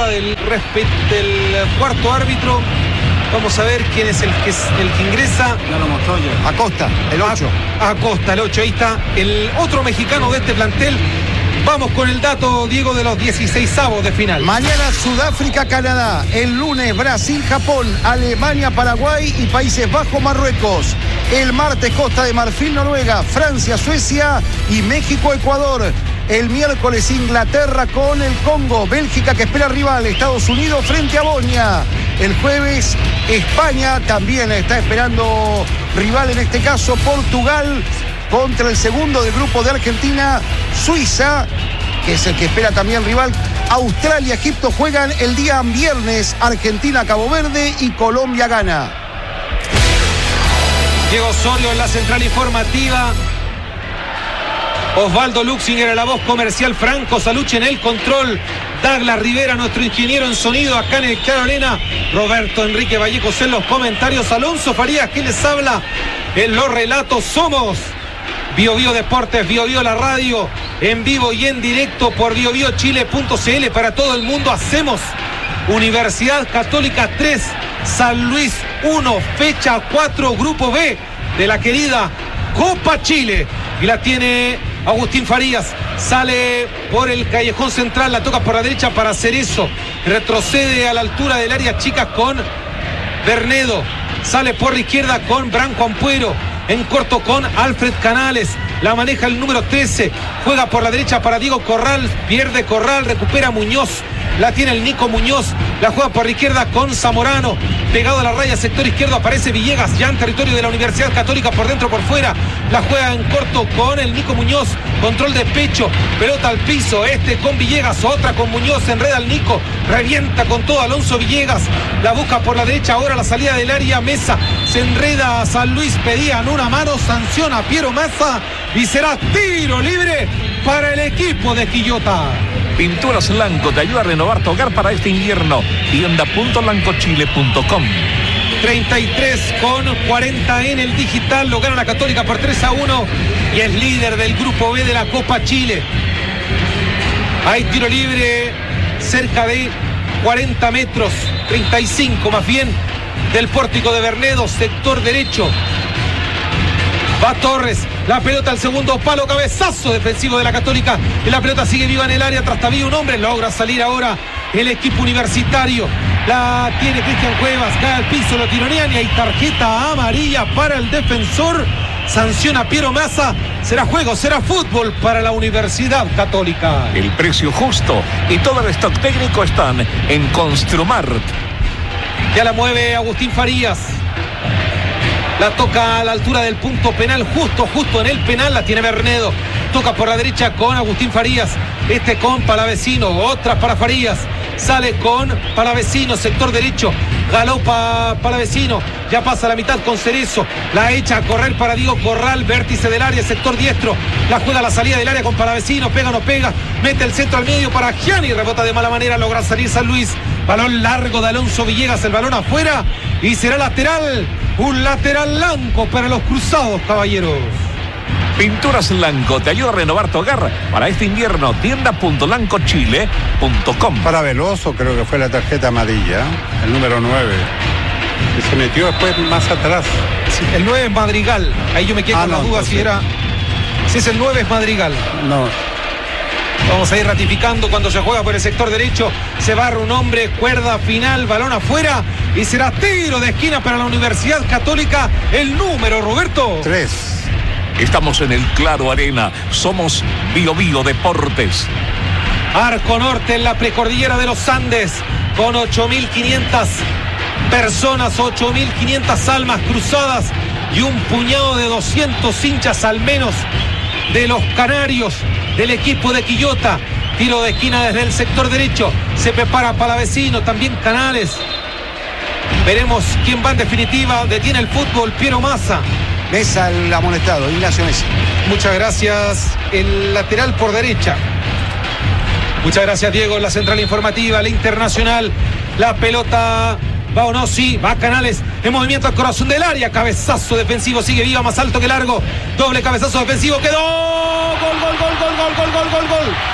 hablaba del cuarto árbitro. Vamos a ver quién es el que ingresa. Ya lo mostró ya. Acosta, el 8. Acosta, el 8. Ahí está el otro mexicano de este plantel. Vamos con el dato, Diego, de los 16avos de final. Mañana Sudáfrica, Canadá. El lunes Brasil, Japón, Alemania, Paraguay y Países Bajos, Marruecos. El martes Costa de Marfil, Noruega, Francia, Suecia y México, Ecuador. El miércoles Inglaterra con el Congo, Bélgica que espera rival, Estados Unidos frente a Bosnia. El jueves España también está esperando rival, en este caso Portugal contra el segundo del grupo de Argentina, Suiza, que es el que espera también rival. Australia, Egipto juegan el día viernes, Argentina, Cabo Verde y Colombia, Ghana. Diego Osorio en la central informativa. Osvaldo Luxinger en la voz comercial, Franco Salucci en el control, Douglas Rivera, nuestro ingeniero en sonido acá en el Carolina, Roberto Enrique Vallejos en los comentarios, Alonso Farías que les habla en los relatos. Somos Bio Bio Deportes, Bio Bio la radio, en vivo y en directo por biobiochile.cl para todo el mundo. Hacemos Universidad Católica 3, San Luis 1, fecha 4, grupo B de la querida Copa Chile, y la tiene Agustín Farías. Sale por el callejón central, la toca por la derecha para Cerezo, retrocede a la altura del área chica con Bernedo, sale por la izquierda con Branco Ampuero, en corto con Alfred Canales, la maneja el número 13, juega por la derecha para Diego Corral, pierde Corral, recupera Muñoz, la tiene el Nico Muñoz, la juega por la izquierda con Zamorano, pegado a la raya, sector izquierdo aparece Villegas, ya en territorio de la Universidad Católica, por dentro, por fuera, la juega en corto con el Nico Muñoz, control de pecho, pelota al piso, con Villegas, otra con Muñoz, enreda al Nico, revienta con todo Alonso Villegas, la busca por la derecha, ahora la salida del área, Mesa, se enreda a San Luis, pedían una mano, sanciona a Piero Massa y será tiro libre para el equipo de Quillota. Pinturas Lanco te ayuda a renovar tu hogar para este invierno. Tienda.lancochile.com. 33,40 en el digital, lo gana la Católica por 3-1 y es líder del grupo B de la Copa Chile. Hay tiro libre cerca de 40 metros, 35 más bien, del pórtico de Bernedo, sector derecho. Va Torres, la pelota al segundo palo, cabezazo defensivo de la Católica, y la pelota sigue viva en el área, trastabilla un hombre, logra salir ahora el equipo universitario, la tiene Cristian Cuevas, cae al piso, lo tironean y hay tarjeta amarilla para el defensor, sanciona Piero Massa, será juego, será fútbol para la Universidad Católica. El precio justo y todo el stock técnico están en Construmart. Ya la mueve Agustín Farías. La toca a la altura del punto penal, justo en el penal, la tiene Bernedo. Toca por la derecha con Agustín Farías. Con Palavecino, otra para Farías. Sale con Palavecino, sector derecho. Galopa Palavecino, ya pasa la mitad con Cerezo. La echa a correr para Diego Corral, vértice del área, sector diestro. La juega a la salida del área con Palavecino, pega o no pega. Mete el centro al medio para Gianni, rebota de mala manera, logra salir San Luis. Balón largo de Alonso Villegas, el balón afuera y será lateral. Un lateral blanco para los cruzados, caballeros. Pinturas Lanco te ayuda a renovar tu hogar para este invierno. Tienda.lancochile.com. Para Veloso creo que fue la tarjeta amarilla, el número 9, que se metió después más atrás. Sí, el 9 es Madrigal. Ahí yo me quedo con la duda si es el 9 es Madrigal. No. Vamos a ir ratificando cuando se juega por el sector derecho. Se barra un hombre, cuerda final, balón afuera y será tiro de esquina para la Universidad Católica. El número, Roberto. 3. Estamos en el Claro Arena. Somos Bio Bio Deportes. Arco Norte en la precordillera de los Andes con 8.500 personas, 8.500 almas cruzadas y un puñado de 200 hinchas al menos de los canarios del equipo de Quillota. Tiro de esquina desde el sector derecho, se prepara Palavecino, también Canales. Veremos quién va en definitiva. Detiene el fútbol Piero Massa. Mesa el amonestado, Ignacio Mesa. Muchas gracias, el lateral por derecha. Muchas gracias, Diego, en la central informativa, la internacional. La pelota va o no, sí, va Canales en movimiento al corazón del área, cabezazo defensivo, sigue viva, más alto que largo, doble cabezazo defensivo, quedó, gol,